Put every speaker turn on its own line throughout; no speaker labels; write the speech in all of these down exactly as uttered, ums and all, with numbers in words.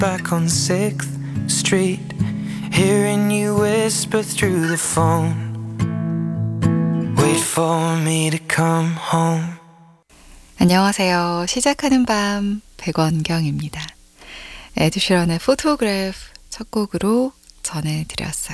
back on sixth Street, hearing you whisper through the phone. Wait for me to come home.
안녕하세요. 시작하는 밤 백원경입니다. 에드시런의 포토그래프 첫 곡으로 전해드렸어요.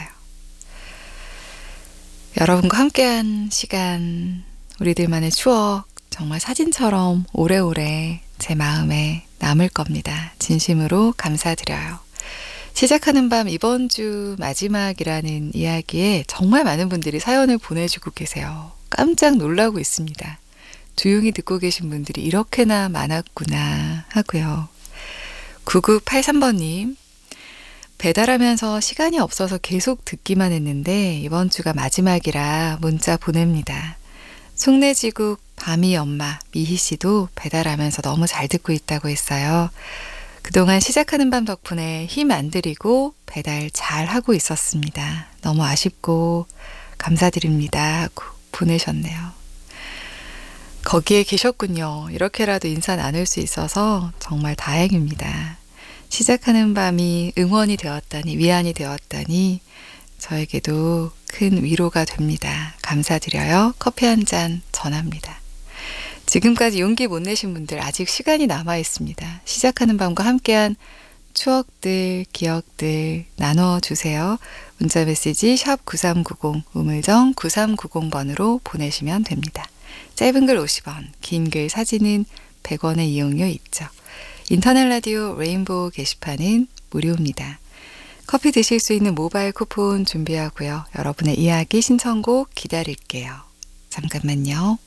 여러분과 함께한 시간, 우리들만의 추억, 정말 사진처럼 오래오래 제 마음에 남을 겁니다. 진심으로 감사드려요. 시작하는 밤 이번 주 마지막이라는 이야기에 정말 많은 분들이 사연을 보내주고 계세요. 깜짝 놀라고 있습니다. 조용히 듣고 계신 분들이 이렇게나 많았구나 하고요. 구구팔삼 번님, 배달하면서 시간이 없어서 계속 듣기만 했는데 이번 주가 마지막이라 문자 보냅니다. 송내지국 밤이 엄마 미희 씨도 배달하면서 너무 잘 듣고 있다고 했어요. 그동안 시작하는 밤 덕분에 힘 안 들이고 배달 잘 하고 있었습니다. 너무 아쉽고 감사드립니다 하고 보내셨네요. 거기에 계셨군요. 이렇게라도 인사 나눌 수 있어서 정말 다행입니다. 시작하는 밤이 응원이 되었다니, 위안이 되었다니 저에게도 큰 위로가 됩니다. 감사드려요. 커피 한 잔 전합니다. 지금까지 용기 못 내신 분들 아직 시간이 남아 있습니다. 시작하는 밤과 함께한 추억들, 기억들 나눠주세요. 문자메시지 샵 구삼구공, 우물정 구삼구공 번으로 보내시면 됩니다. 짧은 글 오십 원, 긴 글 사진은 백 원의 이용료 있죠. 인터넷 라디오 레인보우 게시판은 무료입니다. 커피 드실 수 있는 모바일 쿠폰 준비하고요. 여러분의 이야기 신청곡 기다릴게요. 잠깐만요.